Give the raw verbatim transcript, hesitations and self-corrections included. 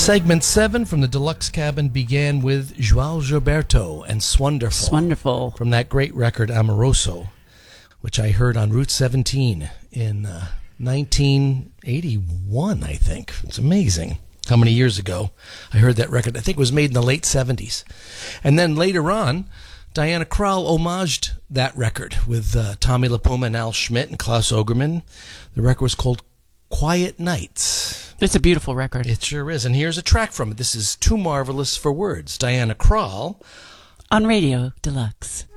Segment seven from the Deluxe Cabin began with João Gilberto and Swonderful. Swonderful. From that great record, Amoroso, which I heard on Route seventeen in uh, nineteen eighty-one, I think. It's amazing how many years ago I heard that record. I think it was made in the late seventies. And then later on, Diana Krall homaged that record with uh, Tommy LaPuma and Al Schmidt and Klaus Ogerman. The record was called Quiet Nights. It's a beautiful record. It sure is. And here's a track from it. This is Too Marvelous for Words. Diana Krall on Radio Deluxe.